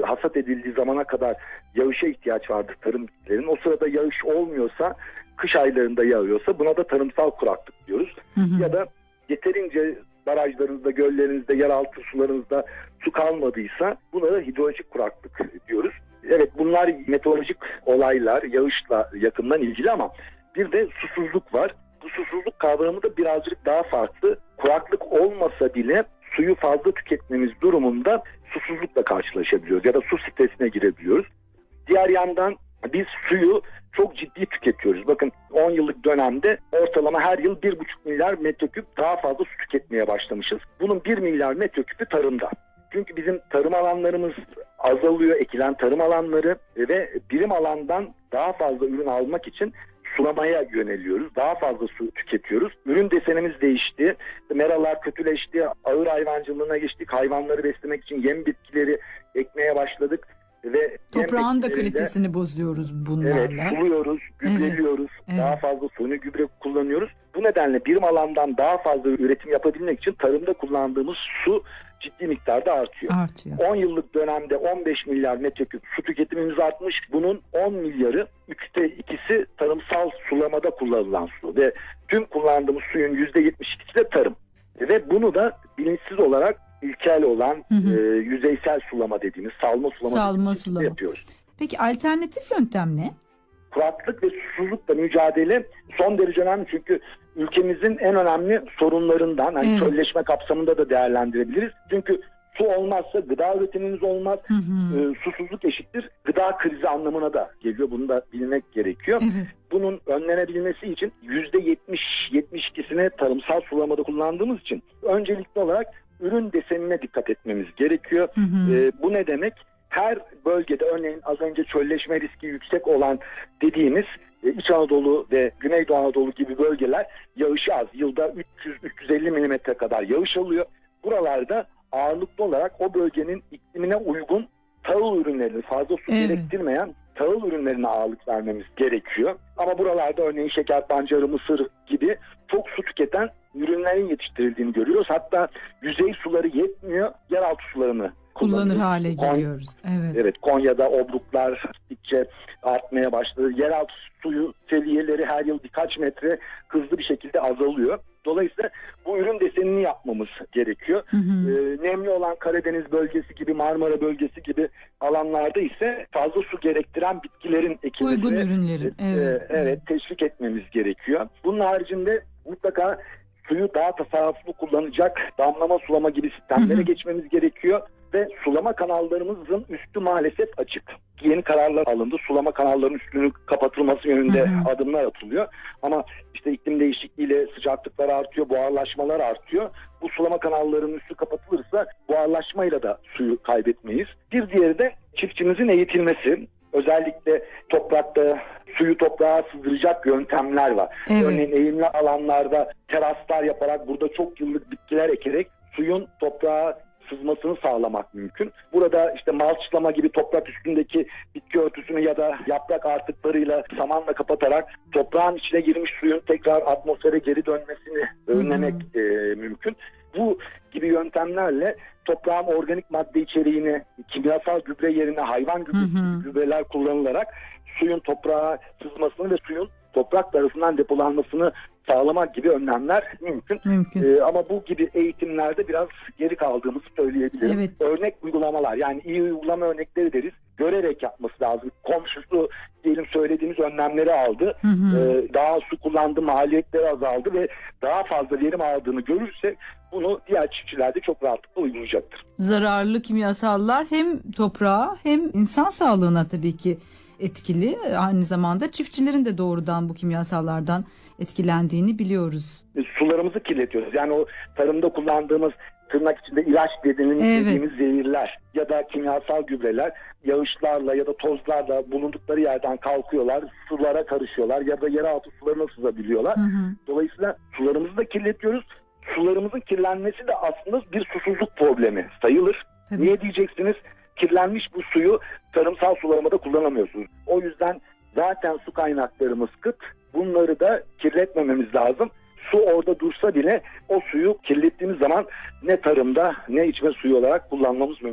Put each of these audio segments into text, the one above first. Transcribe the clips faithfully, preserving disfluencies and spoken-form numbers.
hasat edildiği zamana kadar yağışa ihtiyaç vardır tarım bitkilerinin. O sırada yağış olmuyorsa, kış aylarında yağıyorsa buna da tarımsal kuraklık diyoruz. Hı hı. Ya da yeterince barajlarınızda, göllerinizde, yeraltı sularınızda su kalmadıysa buna da hidrolojik kuraklık diyoruz. Evet, bunlar meteorolojik olaylar, yağışla yakından ilgili ama bir de susuzluk var. Bu susuzluk kavramı da birazcık daha farklı. Kuraklık olmasa bile suyu fazla tüketmemiz durumunda susuzlukla karşılaşabiliyoruz ya da su stresine girebiliyoruz. Diğer yandan biz suyu çok ciddi tüketiyoruz. Bakın on yıllık dönemde ortalama her yıl bir buçuk milyar metreküp daha fazla su tüketmeye başlamışız. Bunun bir milyar metreküpü tarımda. Çünkü bizim tarım alanlarımız azalıyor, ekilen tarım alanları ve birim alandan daha fazla ürün almak için sulamaya yöneliyoruz. Daha fazla su tüketiyoruz. Ürün desenimiz değişti. Meralar kötüleşti. Ağır hayvancılığına geçtik. Hayvanları beslemek için yem bitkileri ekmeye başladık. Ve toprağın da kalitesini bozuyoruz bunlarla. Evet, suluyoruz, gübreliyoruz. Evet, daha evet. fazla suni gübre kullanıyoruz. Bu nedenle birim alandan daha fazla üretim yapabilmek için tarımda kullandığımız su ciddi miktarda artıyor. Artıyor. on yıllık dönemde on beş milyar metreküp su tüketimimiz artmış. Bunun on milyarı, üçte ikisi tarımsal sulamada kullanılan su ve tüm kullandığımız suyun yüzde yetmiş ikisi de tarım. Ve bunu da bilinçsiz olarak ilkel olan hı hı. E, yüzeysel sulama dediğimiz salma sulama, salma sulama yapıyoruz. Peki alternatif yöntem ne? Kuraklık ve susuzlukla mücadele son derece önemli çünkü ülkemizin en önemli sorunlarından, hani evet. çölleşme kapsamında da değerlendirebiliriz. Çünkü su olmazsa gıda üretimimiz olmaz. Hı hı. E, susuzluk eşittir gıda krizi anlamına da geliyor. Bunu da bilmek gerekiyor. Evet. Bunun önlenebilmesi için yüzde yetmiş yetmiş ikisini tarımsal sulamada kullandığımız için öncelikli olarak ürün desenine dikkat etmemiz gerekiyor. Hı hı. E, bu ne demek? Her bölgede örneğin az önce çölleşme riski yüksek olan dediğimiz e, İç Anadolu ve Güneydoğu Anadolu gibi bölgeler yağışı az. Yılda üç yüz üç yüz elli milimetre kadar yağış alıyor. Buralarda ağırlıklı olarak o bölgenin iklimine uygun tahıl ürünlerini, fazla su evet. gerektirmeyen tahıl ürünlerine ağırlık vermemiz gerekiyor. Ama buralarda örneğin şeker pancarı, mısır gibi çok su tüketen ürünlerin yetiştirildiğini görüyoruz. Hatta yüzey suları yetmiyor, yeraltı sularını kullanır hale geliyoruz. Evet. Evet, Konya'da obruklar gittikçe artmaya başladı. Yeraltı suyu seviyeleri her yıl birkaç metre hızlı bir şekilde azalıyor. Dolayısıyla bu ürün desenini yapmamız gerekiyor. Hı hı. Ee, nemli olan Karadeniz bölgesi gibi, Marmara bölgesi gibi alanlarda ise fazla su gerektiren bitkilerin ekilmesini uygun ürünlerin evet. E, evet teşvik etmemiz gerekiyor. Bunun haricinde mutlaka suyu daha tasarruflu kullanacak damlama sulama gibi sistemlere hı hı. geçmemiz gerekiyor. Ve sulama kanallarımızın üstü maalesef açık. Yeni kararlar alındı. Sulama kanallarının üstünün kapatılması yönünde hı hı. adımlar atılıyor. Ama işte iklim değişikliğiyle sıcaklıklar artıyor, buharlaşmalar artıyor. Bu sulama kanallarının üstü kapatılırsa buharlaşmayla da suyu kaybetmeyiz. Bir diğeri de çiftçimizin eğitilmesi. Özellikle toprakta suyu toprağa sızdıracak yöntemler var. Evet. Örneğin eğimli alanlarda teraslar yaparak burada çok yıllık bitkiler ekerek suyun toprağa sızmasını sağlamak mümkün. Burada işte malçlama gibi toprak üstündeki bitki örtüsünü ya da yaprak artıklarıyla samanla kapatarak toprağın içine girmiş suyun tekrar atmosfere geri dönmesini önlemek e, mümkün. Bu gibi yöntemlerle toprağın organik madde içeriğini kimyasal gübre yerine hayvan gübre, gübreler kullanılarak suyun toprağa sızmasını ve suyun toprak tarafından depolanmasını sağlamak gibi önlemler mümkün. mümkün. Ee, ama bu gibi eğitimlerde biraz geri kaldığımızı söyleyebilirim. Evet. Örnek uygulamalar, yani iyi uygulama örnekleri deriz. Görerek yapması lazım. Komşusu diyelim söylediğimiz önlemleri aldı. Hı hı. Ee, daha su kullandı, maliyetleri azaldı ve daha fazla verim aldığını görürse bunu diğer çiftçiler de çok rahatlıkla uygulayacaktır. Zararlı kimyasallar hem toprağa hem insan sağlığına tabii ki etkili. Aynı zamanda çiftçilerin de doğrudan bu kimyasallardan etkilendiğini biliyoruz. Sularımızı kirletiyoruz. Yani o tarımda kullandığımız tırnak içinde ilaç dediğimiz, evet. dediğimiz zehirler ya da kimyasal gübreler yağışlarla ya da tozlarla bulundukları yerden kalkıyorlar, sulara karışıyorlar ya da yeraltı sularına sızabiliyorlar. Hı hı. Dolayısıyla sularımızı da kirletiyoruz. Sularımızın kirlenmesi de aslında bir susuzluk problemi sayılır. Tabii. Niye diyeceksiniz? Kirlenmiş bu suyu tarımsal sulamada kullanamıyorsunuz. O yüzden zaten su kaynaklarımız kıt. Bunları da kirletmememiz lazım. Su orada dursa bile o suyu kirlettiğimiz zaman ne tarımda ne içme suyu olarak kullanmamız mümkün.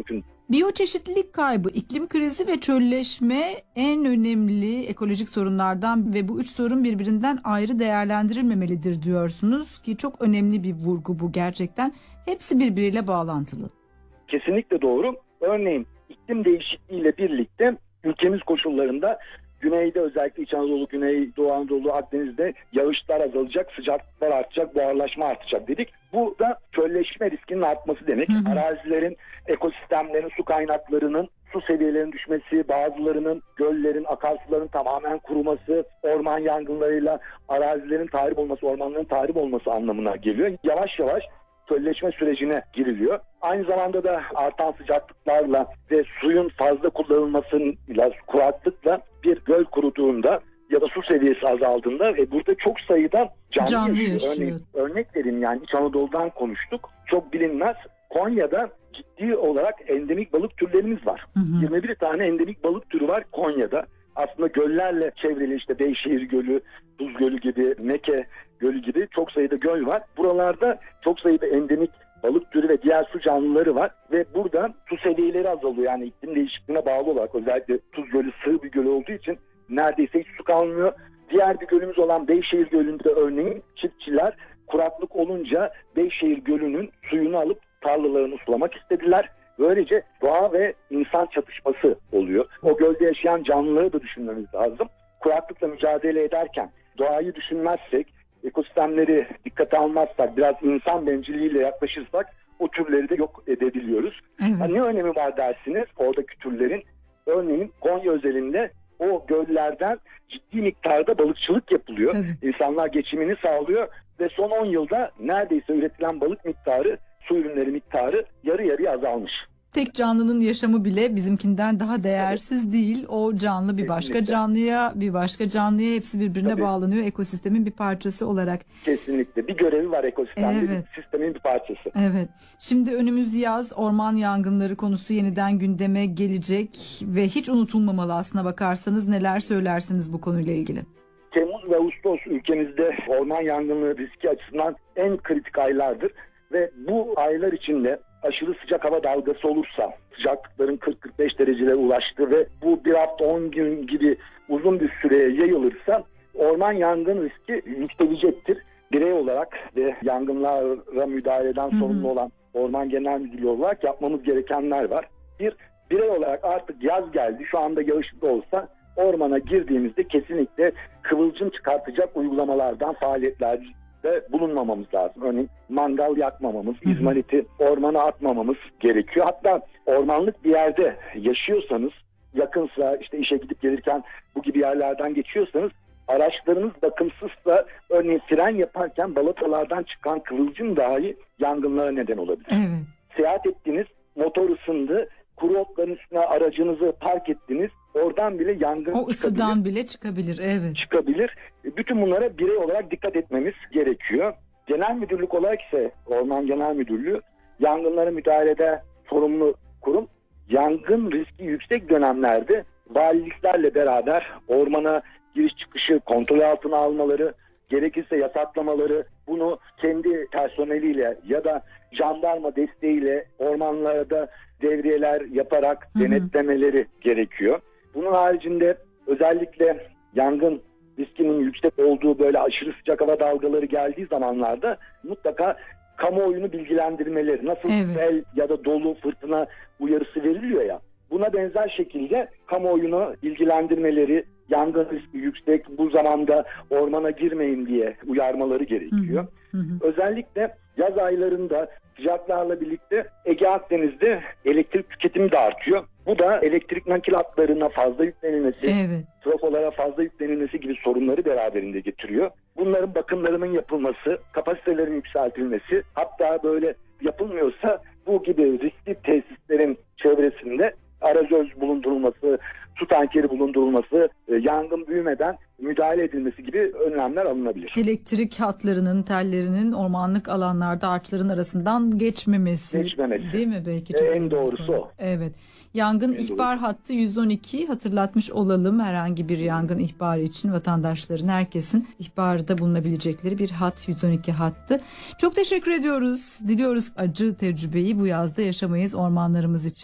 Biyoçeşitlilik kaybı, iklim krizi ve çölleşme en önemli ekolojik sorunlardan ve bu üç sorun birbirinden ayrı değerlendirilmemelidir diyorsunuz ki çok önemli bir vurgu bu gerçekten. Hepsi birbiriyle bağlantılı. Kesinlikle doğru. Örneğin iklim değişikliğiyle birlikte ülkemiz koşullarında güneyde, özellikle İç Anadolu, Güney Doğu Anadolu, Akdeniz'de yağışlar azalacak, sıcaklıklar artacak, buharlaşma artacak dedik. Bu da çölleşme riskinin artması demek. Hı hı. Arazilerin, ekosistemlerin, su kaynaklarının, su seviyelerinin düşmesi, bazılarının, göllerin, akarsuların tamamen kuruması, orman yangınlarıyla arazilerin tahrip olması, ormanların tahrip olması anlamına geliyor. Yavaş yavaş çölleşme sürecine giriliyor. Aynı zamanda da artan sıcaklıklarla ve suyun fazla kullanılmasıyla, kuraklıkla bir göl kuruduğunda ya da su seviyesi azaldığında ve burada çok sayıda canlı, canlı yaşıyor. yaşıyor. Örnek, örnek vereyim, yani İç Anadolu'dan konuştuk. Çok bilinmez. Konya'da ciddi olarak endemik balık türlerimiz var. Hı hı. yirmi bir tane endemik balık türü var Konya'da. Aslında göllerle çevrili, işte Beyşehir Gölü, Buz Gölü gibi, Meke Gölü gibi çok sayıda göl var. Buralarda çok sayıda endemik balık türü ve diğer su canlıları var ve burada su seviyeleri azalıyor. Yani iklim değişikliğine bağlı olarak, özellikle Tuz Gölü sığ bir göl olduğu için neredeyse hiç su kalmıyor. Diğer bir gölümüz olan Beyşehir Gölü'nde örneğin çiftçiler kuraklık olunca Beyşehir Gölü'nün suyunu alıp tarlalarını sulamak istediler. Böylece doğa ve insan çatışması oluyor. O gölde yaşayan canlıları da düşünmemiz lazım. Kuraklıkla mücadele ederken doğayı düşünmezsek, ekosistemleri dikkate almazsak, biraz insan bencilliğiyle yaklaşırsak o türleri de yok edebiliyoruz. Evet. Yani ne önemi var dersiniz oradaki türlerin? Örneğin Konya özelinde o göllerden ciddi miktarda balıkçılık yapılıyor. Tabii. İnsanlar geçimini sağlıyor ve son on yılda neredeyse üretilen balık miktarı, su ürünleri miktarı yarı yarıya azalmış. Tek canlının yaşamı bile bizimkinden daha değersiz evet. değil. O canlı bir başka Kesinlikle. canlıya, bir başka canlıya, hepsi birbirine Tabii. bağlanıyor ekosistemin bir parçası olarak. Kesinlikle. Bir görevi var ekosistemde, evet. bir sistemin bir parçası. Evet. Şimdi önümüz yaz, orman yangınları konusu yeniden gündeme gelecek ve hiç unutulmamalı aslına bakarsanız. Neler söylersiniz bu konuyla ilgili? Temmuz ve Ağustos ülkemizde orman yangını riski açısından en kritik aylardır ve bu aylar içinde aşırı sıcak hava dalgası olursa, sıcaklıkların kırk kırk beş derecelere ulaştığı ve bu bir hafta on gün gibi uzun bir süreye yayılırsa orman yangın riski yükselecektir. Birey olarak ve yangınlara müdahaleden sorumlu olan Orman Genel Müdürlüğü olarak yapmamız gerekenler var. Bir, birey olarak artık yaz geldi, şu anda yağışlı da olsa ormana girdiğimizde kesinlikle kıvılcım çıkartacak uygulamalardan, faaliyetler de bulunmamamız lazım. Örneğin mangal yakmamamız, izmariti ormana atmamamız gerekiyor. Hatta ormanlık bir yerde yaşıyorsanız, yakınsa, işte işe gidip gelirken bu gibi yerlerden geçiyorsanız, araçlarınız bakımsızsa, örneğin fren yaparken balatalardan çıkan kıvılcım dahi yangınlara neden olabilir. Evet. Seyahat ettiniz, motor ısındı, kuru otların üstüne aracınızı park ettiniz, oradan bile yangın o ısıdan çıkabilir. bile çıkabilir. Evet. Çıkabilir. Bütün bunlara birey olarak dikkat etmemiz gerekiyor. Genel müdürlük olarak ise Orman Genel Müdürlüğü yangınlara müdahalede sorumlu kurum. Yangın riski yüksek dönemlerde valiliklerle beraber ormana giriş çıkışı kontrol altına almaları, gerekirse yasaklamaları, bunu kendi personeliyle ya da jandarma desteğiyle ormanlarda devriyeler yaparak hı hı. denetlemeleri gerekiyor. Bunun haricinde özellikle yangın riskinin yüksek olduğu böyle aşırı sıcak hava dalgaları geldiği zamanlarda mutlaka kamuoyunu bilgilendirmeleri, nasıl evet. sel ya da dolu, fırtına uyarısı veriliyor ya, buna benzer şekilde kamuoyunu bilgilendirmeleri, yangın riski yüksek, bu zamanda ormana girmeyin diye uyarmaları gerekiyor. Hı hı. Özellikle yaz aylarında sıcaklarla birlikte Ege Akdeniz'de elektrik tüketimi de artıyor. Bu da elektrik nakil hatlarına fazla yüklenilmesi, evet. trafolara fazla yüklenilmesi gibi sorunları beraberinde getiriyor. Bunların bakımlarının yapılması, kapasitelerin yükseltilmesi, hatta böyle yapılmıyorsa bu gibi riskli tesislerin çevresinde arazöz bulundurulması, su tankeri bulundurulması, yangın büyümeden müdahale edilmesi gibi önlemler alınabilir. Elektrik hatlarının, tellerinin ormanlık alanlarda ağaçların arasından geçmemesi. Geçmemesi. Değil mi belki? Çok en doğrusu o. Evet. Yangın en ihbar doğrusu. Hattı yüz on iki, hatırlatmış olalım, herhangi bir yangın ihbarı için vatandaşların, herkesin ihbarda bulunabilecekleri bir hat, yüz on iki hattı. Çok teşekkür ediyoruz. Diliyoruz acı tecrübeyi bu yazda yaşamayız ormanlarımız için.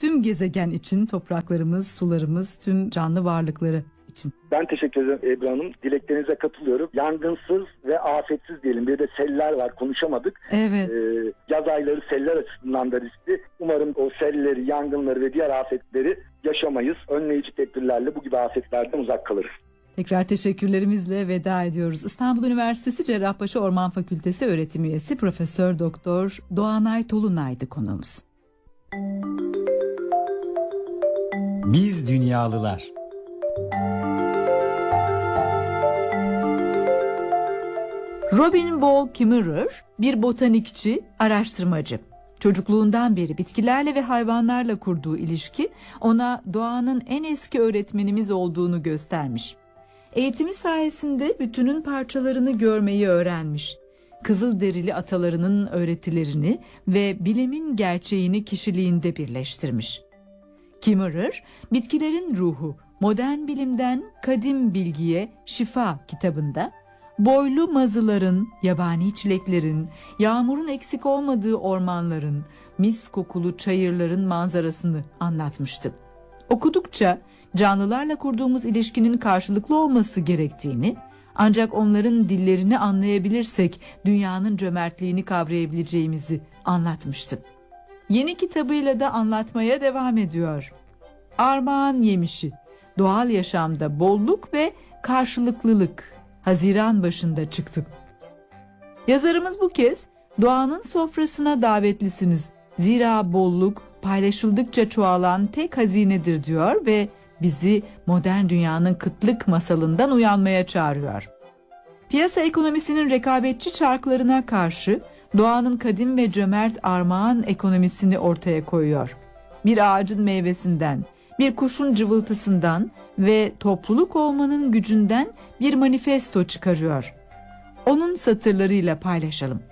tüm gezegen için, topraklarımız, sularımız, tüm canlı varlıkları için. Ben teşekkür ederim Ebru Hanım. Dileklerinize katılıyorum. Yangınsız ve afetsiz diyelim. Bir de seller var, konuşamadık. Evet. Ee, yaz ayları seller açısından da riskli. Umarım o selleri, yangınları ve diğer afetleri yaşamayız. Önleyici tedbirlerle bu gibi afetlerden uzak kalırız. Tekrar teşekkürlerimizle veda ediyoruz. İstanbul Üniversitesi Cerrahpaşa Orman Fakültesi öğretim üyesi Profesör Doktor Doğanay Tolunay'dı konuğumuz. Biz Dünyalılar. Robin Ball Kimmerer bir botanikçi, araştırmacı. Çocukluğundan beri bitkilerle ve hayvanlarla kurduğu ilişki ona doğanın en eski öğretmenimiz olduğunu göstermiş. Eğitimi sayesinde bütünün parçalarını görmeyi öğrenmiş. Kızılderili atalarının öğretilerini ve bilimin gerçeğini kişiliğinde birleştirmiş. Kimmerer, Bitkilerin Ruhu, Modern Bilimden Kadim Bilgiye Şifa kitabında boylu mazıların, yabani çileklerin, yağmurun eksik olmadığı ormanların, mis kokulu çayırların manzarasını anlatmıştı. Okudukça canlılarla kurduğumuz ilişkinin karşılıklı olması gerektiğini, ancak onların dillerini anlayabilirsek dünyanın cömertliğini kavrayabileceğimizi anlatmıştı. Yeni kitabıyla da anlatmaya devam ediyor. Armağan Yemişi, Doğal Yaşamda Bolluk ve Karşılıklılık. Haziran başında çıktı. Yazarımız bu kez doğanın sofrasına davetlisiniz. Zira bolluk paylaşıldıkça çoğalan tek hazinedir diyor ve bizi modern dünyanın kıtlık masalından uyanmaya çağırıyor. Piyasa ekonomisinin rekabetçi çarklarına karşı doğanın kadim ve cömert armağan ekonomisini ortaya koyuyor. Bir ağacın meyvesinden, bir kuşun cıvıltısından ve topluluk olmanın gücünden bir manifesto çıkarıyor. Onun satırlarıyla paylaşalım.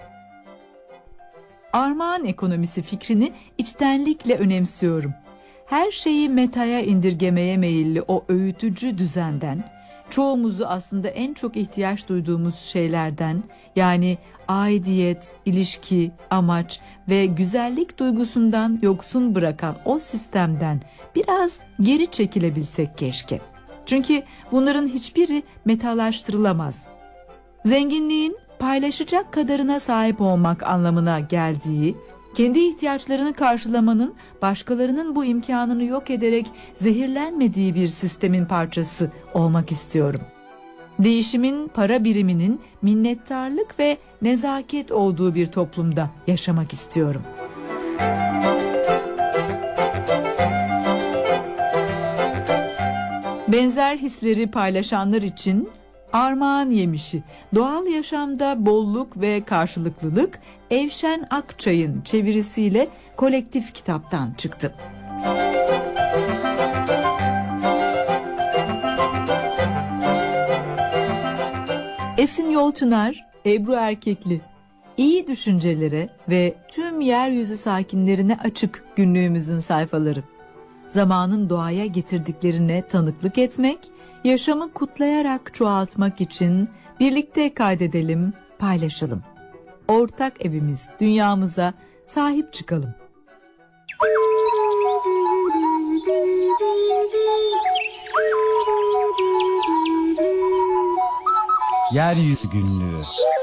Armağan ekonomisi fikrini içtenlikle önemsiyorum. Her şeyi metaya indirgemeye meyilli o öğütücü düzenden, çoğumuzu aslında en çok ihtiyaç duyduğumuz şeylerden, yani aidiyet, ilişki, amaç ve güzellik duygusundan yoksun bırakan o sistemden biraz geri çekilebilsek keşke. Çünkü bunların hiçbiri metalaştırılamaz. Zenginliğin paylaşacak kadarına sahip olmak anlamına geldiği, kendi ihtiyaçlarını karşılamanın başkalarının bu imkanını yok ederek zehirlenmediği bir sistemin parçası olmak istiyorum. Değişimin para biriminin minnettarlık ve nezaket olduğu bir toplumda yaşamak istiyorum. Benzer hisleri paylaşanlar için Armağan Yemişi, Doğal Yaşamda Bolluk ve Karşılıklılık, Evşen Akçay'ın çevirisiyle Kolektif Kitap'tan çıktı. Esin Yolçınar, Ebru Erkekli. İyi düşüncelere ve tüm yeryüzü sakinlerine açık günlüğümüzün sayfaları. Zamanın doğaya getirdiklerine tanıklık etmek, yaşamı kutlayarak çoğaltmak için birlikte kaydedelim, paylaşalım. Ortak evimiz, dünyamıza sahip çıkalım. Yeryüzü Günlüğü.